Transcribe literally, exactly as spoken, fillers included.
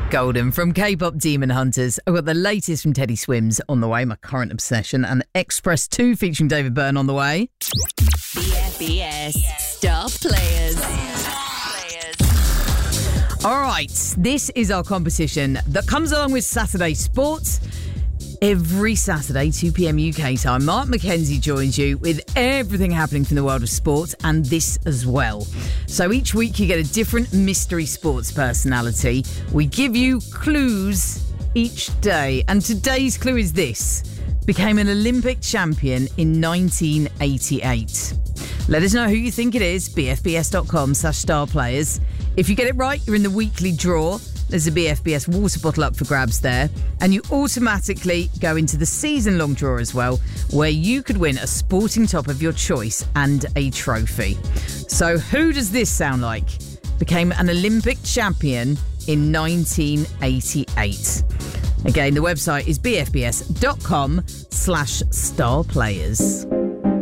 Golden from K-pop Demon Hunters. I've got the latest from Teddy Swims on the way, my current obsession, and Express two featuring David Byrne on the way. B F B S Star Players. All right, this is our competition that comes along with Saturday Sports. Every Saturday, two p.m. U K time, Mark McKenzie joins you with everything happening from the world of sports and this as well. So each week you get a different mystery sports personality. We give you clues each day. And today's clue is this. Became an Olympic champion in nineteen eighty-eight. Let us know who you think it is, bfbs.com slash star players. If you get it right, you're in the weekly draw. There's a B F B S water bottle up for grabs there. And you automatically go into the season-long draw as well, where you could win a sporting top of your choice and a trophy. So who does this sound like? Became an Olympic champion in nineteen eighty-eight. Again, the website is bfbs.com slash star players.